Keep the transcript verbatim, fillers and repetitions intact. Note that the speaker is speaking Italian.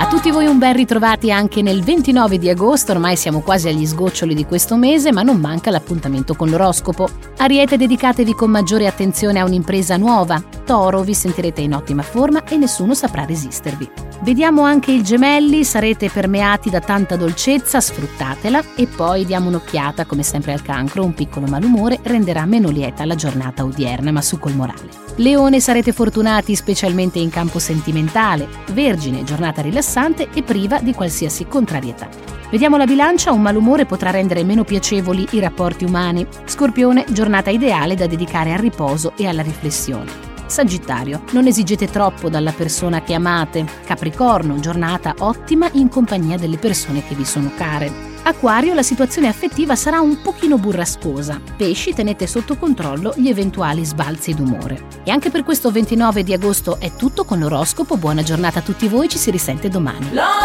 A tutti voi un ben ritrovati anche nel ventinove di agosto, ormai siamo quasi agli sgoccioli di questo mese, ma non manca l'appuntamento con l'oroscopo. Ariete, dedicatevi con maggiore attenzione a un'impresa nuova. Toro, vi sentirete in ottima forma e nessuno saprà resistervi. Vediamo anche i Gemelli, sarete permeati da tanta dolcezza, sfruttatela. E poi diamo un'occhiata, come sempre al Cancro, un piccolo malumore renderà meno lieta la giornata odierna, ma su col morale. Leone, sarete fortunati specialmente in campo sentimentale. Vergine, giornata rilassante e priva di qualsiasi contrarietà. Vediamo la Bilancia, un malumore potrà rendere meno piacevoli i rapporti umani. Scorpione, giornata ideale da dedicare al riposo e alla riflessione. Sagittario, non esigete troppo dalla persona che amate. Capricorno, giornata ottima in compagnia delle persone che vi sono care. Acquario, la situazione affettiva sarà un pochino burrascosa. Pesci, tenete sotto controllo gli eventuali sbalzi d'umore. E anche per questo ventinove di agosto è tutto con l'oroscopo. Buona giornata a tutti voi, ci si risente domani.